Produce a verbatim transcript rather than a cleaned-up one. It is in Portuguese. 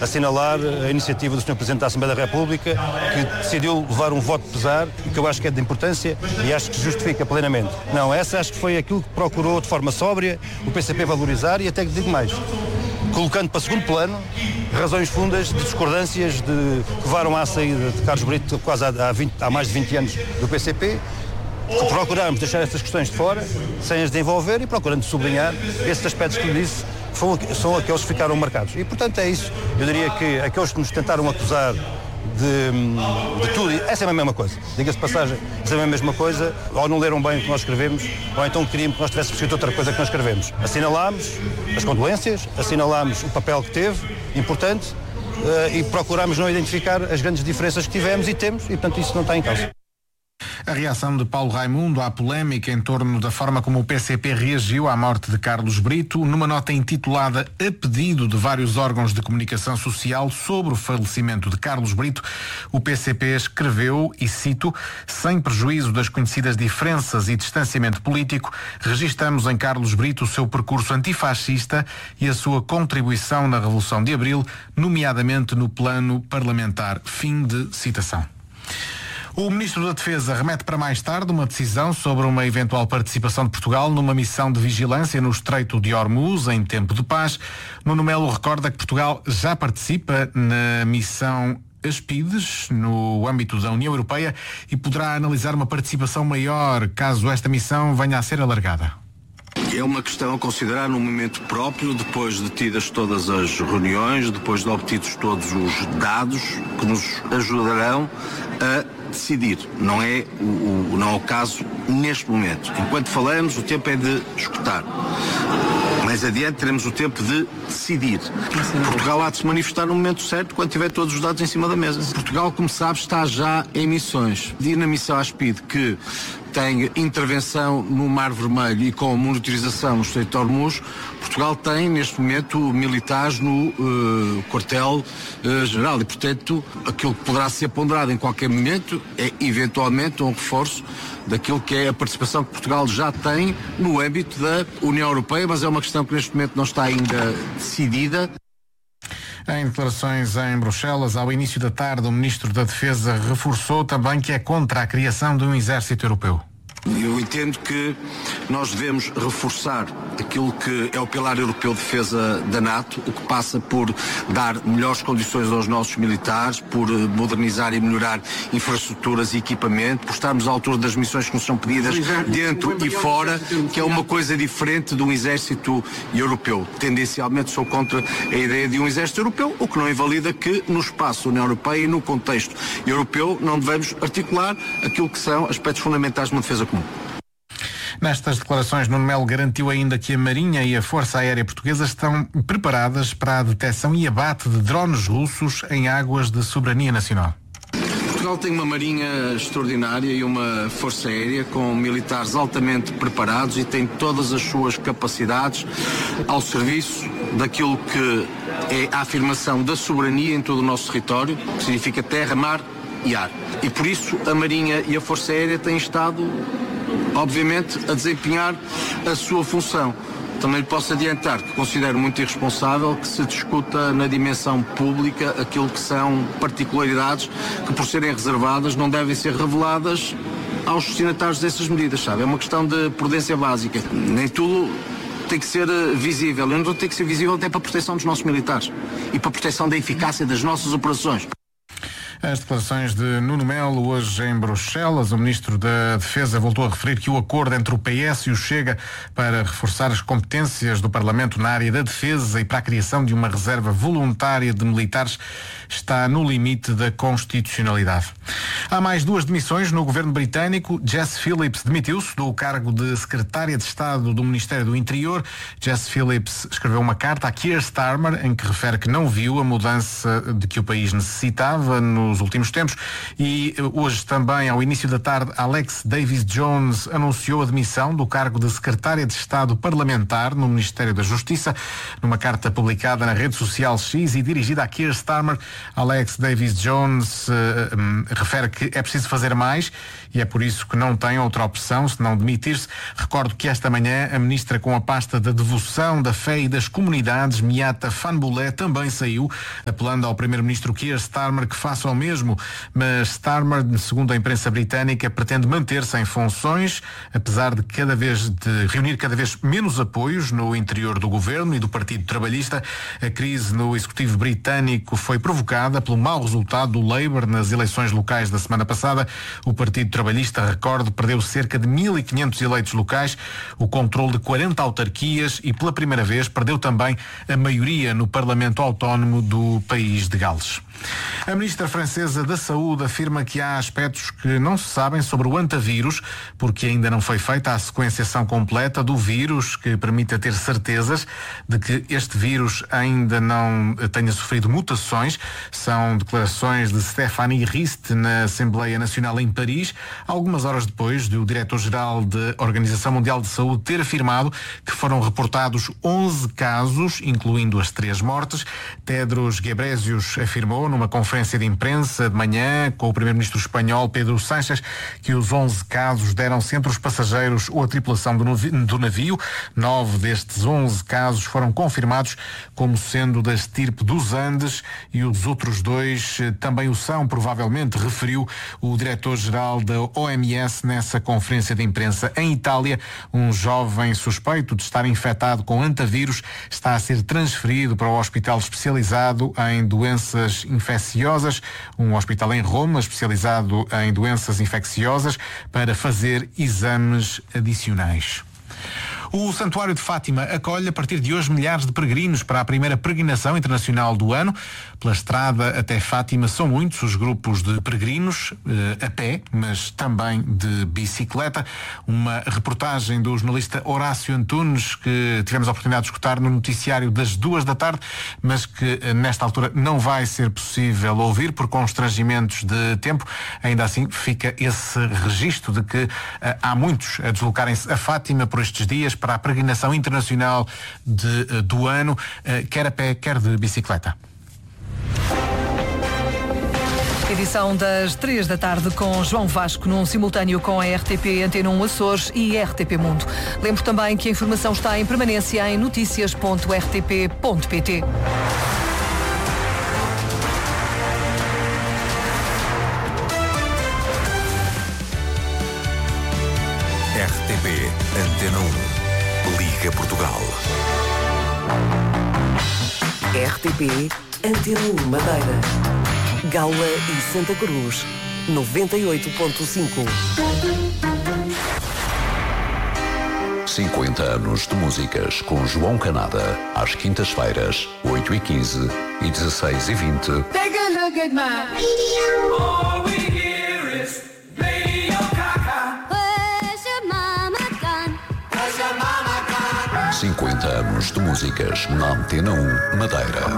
assinalar a iniciativa do senhor Presidente da Assembleia da República, que decidiu levar um voto pesar, que eu acho que é de importância e acho que se justifica plenamente. Não, essa acho que foi aquilo que procurou de forma sóbria o P C P valorizar e até que digo mais, colocando para segundo plano razões fundas de discordâncias de, que levaram à saída de Carlos Brito quase há, há, vinte, há mais de vinte anos do P C P. Procuramos deixar essas questões de fora, sem as desenvolver e procurando sublinhar esses aspectos que lhe disse, são, são aqueles que ficaram marcados. E, portanto, é isso. Eu diria que aqueles que nos tentaram acusar de, de tudo, essa é a mesma coisa. Diga-se de passagem, essa é a mesma coisa, ou não leram bem o que nós escrevemos, ou então queriam que nós tivéssemos escrito outra coisa que nós escrevemos. Assinalámos as condolências, assinalámos o papel que teve, importante, uh, e procurámos não identificar as grandes diferenças que tivemos e temos, e, portanto, isso não está em causa. A reação de Paulo Raimundo à polémica em torno da forma como o P C P reagiu à morte de Carlos Brito, numa nota intitulada A pedido de vários órgãos de comunicação social sobre o falecimento de Carlos Brito, o P C P escreveu, e cito, sem prejuízo das conhecidas diferenças e distanciamento político, registamos em Carlos Brito o seu percurso antifascista e a sua contribuição na Revolução de Abril, nomeadamente no plano parlamentar. Fim de citação. O Ministro da Defesa remete para mais tarde uma decisão sobre uma eventual participação de Portugal numa missão de vigilância no Estreito de Hormuz em tempo de paz. Nuno Melo recorda que Portugal já participa na missão Aspides, no âmbito da União Europeia, e poderá analisar uma participação maior caso esta missão venha a ser alargada. É uma questão a considerar num momento próprio, depois de tidas todas as reuniões, depois de obtidos todos os dados que nos ajudarão a decidir. Não é o, o, não é o caso neste momento. Enquanto falamos, o tempo é de escutar. Mais adiante teremos o tempo de decidir. Portugal há de se manifestar no momento certo quando tiver todos os dados em cima da mesa. Portugal, como sabe, está já em missões. Ir na missão ASPIDE, que tem intervenção no Mar Vermelho e com monitorização no Estreito de Hormuz, Portugal tem neste momento militares no uh, quartel-general uh, e, portanto, aquilo que poderá ser ponderado em qualquer momento é eventualmente um reforço daquilo que é a participação que Portugal já tem no âmbito da União Europeia, mas é uma questão que neste momento não está ainda decidida. Em declarações em Bruxelas, ao início da tarde, o Ministro da Defesa reforçou também que é contra a criação de um exército europeu. Eu entendo que nós devemos reforçar aquilo que é o pilar europeu de defesa da NATO, o que passa por dar melhores condições aos nossos militares, por modernizar e melhorar infraestruturas e equipamento, por estarmos à altura das missões que nos são pedidas dentro e fora, que é uma coisa diferente de um exército europeu. Tendencialmente sou contra a ideia de um exército europeu, o que não invalida que no espaço da União Europeia e no contexto europeu não devemos articular aquilo que são aspectos fundamentais de uma defesa comum. Nestas declarações, Nuno Melo garantiu ainda que a Marinha e a Força Aérea Portuguesa estão preparadas para a detecção e abate de drones russos em águas de soberania nacional. Portugal tem uma marinha extraordinária e uma força aérea com militares altamente preparados e tem todas as suas capacidades ao serviço daquilo que é a afirmação da soberania em todo o nosso território, que significa terra, mar e ar. E por isso a Marinha e a Força Aérea têm estado, obviamente, a desempenhar a sua função. Também lhe posso adiantar que considero muito irresponsável que se discuta na dimensão pública aquilo que são particularidades que, por serem reservadas, não devem ser reveladas aos destinatários dessas medidas, sabe? É uma questão de prudência básica. Nem tudo tem que ser visível. E não tem que ser visível até para a proteção dos nossos militares e para a proteção da eficácia das nossas operações. As declarações de Nuno Melo hoje em Bruxelas. O Ministro da Defesa voltou a referir que o acordo entre o P S e o Chega para reforçar as competências do Parlamento na área da defesa e para a criação de uma reserva voluntária de militares está no limite da constitucionalidade. Há mais duas demissões no governo britânico. Jess Phillips demitiu-se do cargo de Secretária de Estado do Ministério do Interior. Jess Phillips escreveu uma carta a Keir Starmer em que refere que não viu a mudança de que o país necessitava nos últimos tempos. E hoje também, ao início da tarde, Alex Davis Jones anunciou a demissão do cargo de Secretária de Estado Parlamentar no Ministério da Justiça. Numa carta publicada na rede social X e dirigida a Keir Starmer, Alex Davis Jones uh, um, refere que é preciso fazer mais e é por isso que não tem outra opção senão demitir-se. Recordo que esta manhã a ministra com a pasta da devoção, da fé e das comunidades, Miata Fanbulé, também saiu, apelando ao primeiro-ministro Keir Starmer que faça o mesmo. Mas Starmer, segundo a imprensa britânica, pretende manter-se em funções, apesar de cada vez de reunir cada vez menos apoios no interior do governo e do Partido Trabalhista. A crise no executivo britânico foi provocada pelo mau resultado do Labour nas eleições locais da semana passada. O Partido Trabalhista, recorde, perdeu cerca de mil e quinhentos eleitos locais, o controle de quarenta autarquias e, pela primeira vez, perdeu também a maioria no Parlamento Autónomo do país de Gales. A ministra francesa da Saúde afirma que há aspectos que não se sabem sobre o antavírus, porque ainda não foi feita a sequenciação completa do vírus que permita ter certezas de que este vírus ainda não tenha sofrido mutações. São declarações de Stéphanie Rist na Assembleia Nacional em Paris, algumas horas depois do diretor-geral da Organização Mundial de Saúde ter afirmado que foram reportados onze casos, incluindo as três mortes. Tedros Ghebreyesus afirmou numa conferência de imprensa de manhã com o primeiro-ministro espanhol Pedro Sánchez que os onze casos deram-se entre os passageiros ou a tripulação do navio. Nove destes onze casos foram confirmados como sendo da estirpe dos Andes e os outros dois também o são, provavelmente, referiu o diretor-geral da O M S nessa conferência de imprensa. Em Itália, um jovem suspeito de estar infectado com antavírus está a ser transferido para o hospital especializado em doenças infecciosas, um hospital em Roma especializado em doenças infecciosas, para fazer exames adicionais. O Santuário de Fátima acolhe a partir de hoje milhares de peregrinos para a primeira peregrinação internacional do ano. Pela estrada até Fátima são muitos os grupos de peregrinos, eh, a pé, mas também de bicicleta. Uma reportagem do jornalista Horácio Antunes, que tivemos a oportunidade de escutar no noticiário das duas da tarde, mas que eh, nesta altura não vai ser possível ouvir por constrangimentos de tempo. Ainda assim fica esse registro de que eh, há muitos a deslocarem-se a Fátima por estes dias para a peregrinação internacional de, do ano, quer a pé, quer de bicicleta. Edição das três da tarde com João Vasco, num simultâneo com a R T P Antena um Açores e R T P Mundo. Lembro também que a informação está em permanência em notícias ponto r t p ponto p t. R T P Antena um. Liga Portugal. R T P Antena um Madeira. Gaula e Santa Cruz. noventa e oito ponto cinco. cinquenta anos de músicas com João Canada. Às quintas-feiras, oito e quinze e dezesseis e vinte. Take a look at my all we hear is Radio Kaka. Where's your mama gone? Where's your mama gone? cinquenta anos de músicas na Antena um Madeira.